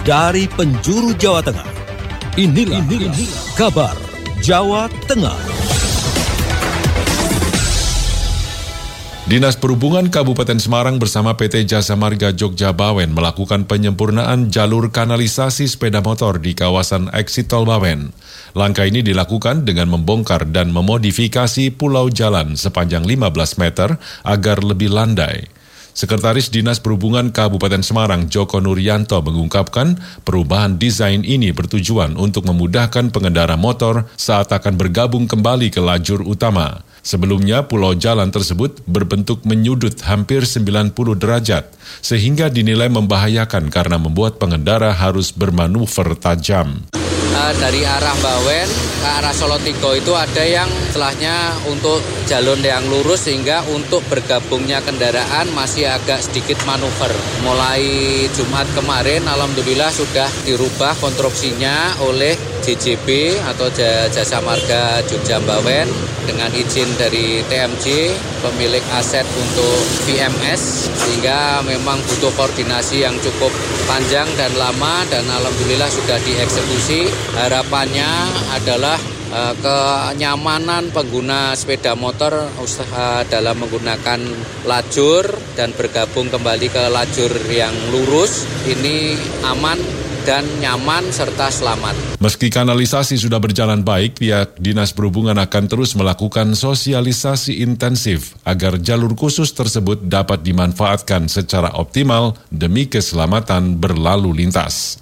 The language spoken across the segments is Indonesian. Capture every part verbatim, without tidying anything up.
dari penjuru Jawa Tengah. Inilah, inilah kabar Jawa Tengah. Dinas Perhubungan Kabupaten Semarang bersama P T Jasa Marga Jogja Bawen melakukan penyempurnaan jalur kanalisasi sepeda motor di kawasan eksit Tol Bawen. Langkah ini dilakukan dengan membongkar dan memodifikasi pulau jalan sepanjang lima belas meter agar lebih landai. Sekretaris Dinas Perhubungan Kabupaten Semarang Joko Nuryanto mengungkapkan perubahan desain ini bertujuan untuk memudahkan pengendara motor saat akan bergabung kembali ke lajur utama. Sebelumnya, pulau jalan tersebut berbentuk menyudut hampir sembilan puluh derajat, sehingga dinilai membahayakan karena membuat pengendara harus bermanuver tajam. Dari arah Bawen ke arah Solotigo itu ada yang setelahnya untuk jalur yang lurus sehingga untuk bergabungnya kendaraan masih agak sedikit manuver. Mulai Jumat kemarin alhamdulillah sudah dirubah konstruksinya oleh J J B atau Jasa Marga Jogja Bawen dengan izin dari T M J, pemilik aset untuk V M S, sehingga memang butuh koordinasi yang cukup panjang dan lama dan alhamdulillah sudah dieksekusi. Harapannya adalah uh, kenyamanan pengguna sepeda motor usaha dalam menggunakan lajur dan bergabung kembali ke lajur yang lurus ini aman dan nyaman serta selamat. Meski kanalisasi sudah berjalan baik, pihak Dinas Perhubungan akan terus melakukan sosialisasi intensif agar jalur khusus tersebut dapat dimanfaatkan secara optimal demi keselamatan berlalu lintas.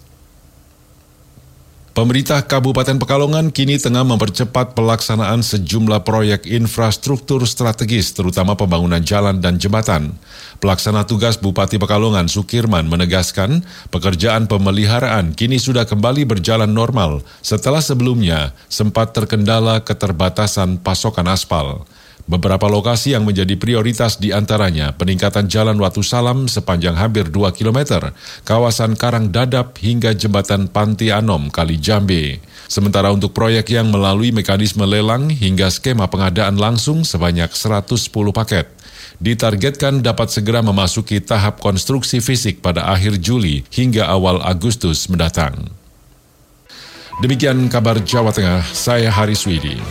Pemerintah Kabupaten Pekalongan kini tengah mempercepat pelaksanaan sejumlah proyek infrastruktur strategis, terutama pembangunan jalan dan jembatan. Pelaksana tugas Bupati Pekalongan Sukirman menegaskan pekerjaan pemeliharaan kini sudah kembali berjalan normal setelah sebelumnya sempat terkendala keterbatasan pasokan aspal. Beberapa lokasi yang menjadi prioritas diantaranya peningkatan Jalan Watu Salam sepanjang hampir dua kilometer, kawasan Karang Dadap hingga jembatan Panti Anom Kali Jambe. Sementara untuk proyek yang melalui mekanisme lelang hingga skema pengadaan langsung sebanyak seratus sepuluh paket, ditargetkan dapat segera memasuki tahap konstruksi fisik pada akhir Juli hingga awal Agustus mendatang. Demikian kabar Jawa Tengah, saya Haris Widi.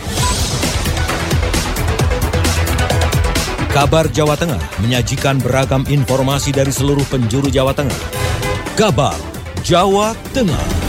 Kabar Jawa Tengah menyajikan beragam informasi dari seluruh penjuru Jawa Tengah. Kabar Jawa Tengah.